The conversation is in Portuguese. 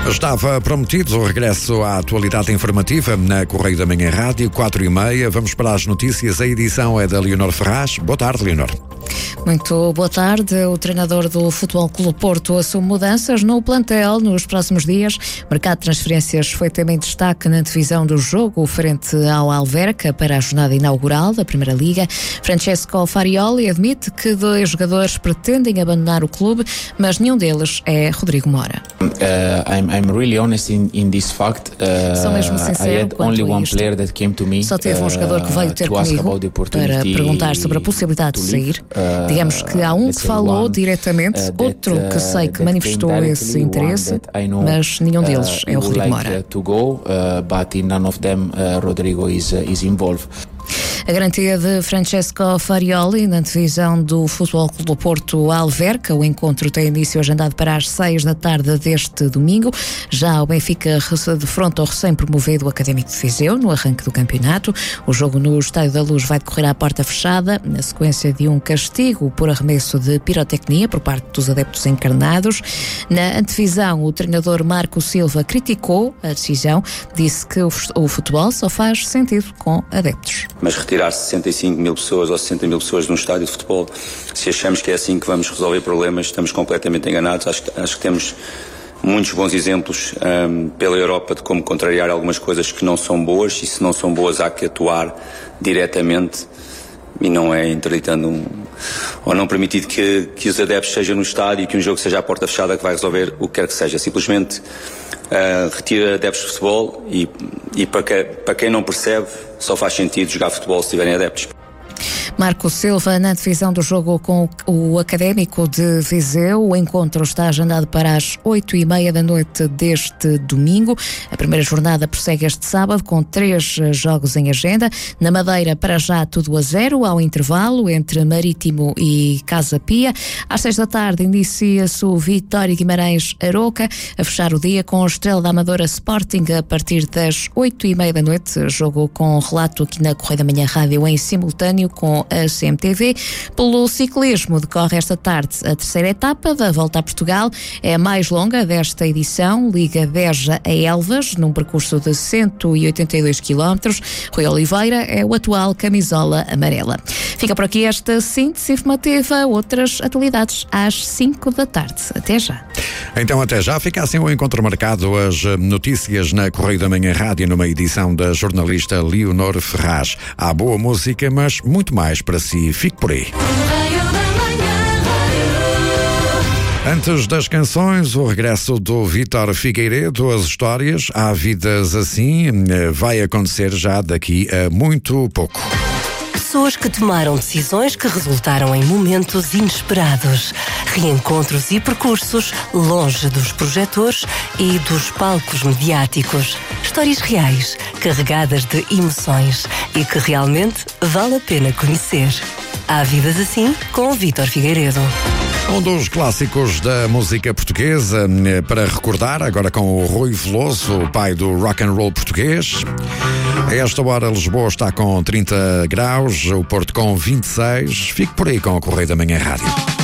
Estava prometido o regresso à atualidade informativa na Correio da Manhã Rádio, 4h30. Vamos para as notícias. A edição é da Leonor Ferraz. Boa tarde, Leonor. Muito boa tarde. O treinador do Futebol Clube Porto assume mudanças no plantel nos próximos dias. O mercado de transferências foi também destaque na divisão do jogo frente ao Alverca para a jornada inaugural da Primeira Liga. Francesco Farioli admite que 2 jogadores pretendem abandonar o clube, mas nenhum deles é Rodrigo Mora. I'm really honest in this fact. Sou mesmo sincero quanto a isto. Só teve um jogador que veio ter comigo para perguntar sobre a possibilidade de sair. Digamos que há um que falou diretamente, outro que sei que manifestou esse interesse, mas nenhum deles é o Rodrigo Mora. A garantia de Francesco Farioli na divisão do Futebol Clube do Porto Alverca. O encontro tem início agendado para as 6 da tarde deste domingo. Já o Benfica defronta o recém-promovido Académico de Viseu no arranque do campeonato. O jogo no Estádio da Luz vai decorrer à porta fechada, na sequência de um castigo por arremesso de pirotecnia por parte dos adeptos encarnados. Na antevisão, o treinador Marco Silva criticou a decisão, disse que o futebol só faz sentido com adeptos. Mas retirar 65 mil pessoas ou 60 mil pessoas de um estádio de futebol, se achamos que é assim que vamos resolver problemas, estamos completamente enganados. Acho que temos muitos bons exemplos pela Europa de como contrariar algumas coisas que não são boas, e se não são boas há que atuar diretamente e não é interditando ou não permitindo que os adeptos sejam no estádio e que um jogo seja à porta fechada que vai resolver o que quer que seja. Simplesmente retira adeptos de futebol e para quem não percebe, só faz sentido jogar futebol se tiverem adeptos. Marco Silva na divisão do jogo com o Académico de Viseu. O encontro está agendado para as 8h30 da noite deste domingo. A primeira jornada prossegue este sábado com 3 jogos em agenda. Na Madeira, para já, tudo a 0 ao intervalo entre Marítimo e Casa Pia. Às 6 da tarde inicia-se o Vitória Guimarães Aroca, a fechar o dia com a Estrela da Amadora Sporting a partir das 8h30 da noite. Jogo com relato aqui na Correio da Manhã Rádio em simultâneo com a CMTV. Pelo ciclismo, decorre esta tarde a terceira etapa da Volta a Portugal. É a mais longa desta edição, liga Beja a Elvas, num percurso de 182 km. Rui Oliveira é o atual camisola amarela. Fica por aqui esta síntese informativa. Outras atualidades às 5 da tarde. Até já. Então até já. Fica assim o encontro marcado. As notícias na Correio da Manhã Rádio, numa edição da jornalista Leonor Ferraz. Há boa música, mas muito mais para si. Fique por aí. Antes das canções, o regresso do Vítor Figueiredo. As histórias, há vidas assim, vai acontecer já daqui a muito pouco. Pessoas que tomaram decisões que resultaram em momentos inesperados. Reencontros e percursos longe dos projetores e dos palcos mediáticos. Histórias reais, carregadas de emoções e que realmente vale a pena conhecer. Há vidas assim com o Vítor Figueiredo. Um dos clássicos da música portuguesa para recordar, agora com o Rui Veloso, o pai do rock and roll português. A esta hora Lisboa está com 30 graus, o Porto com 26. Fique por aí com o Correio da Manhã Rádio.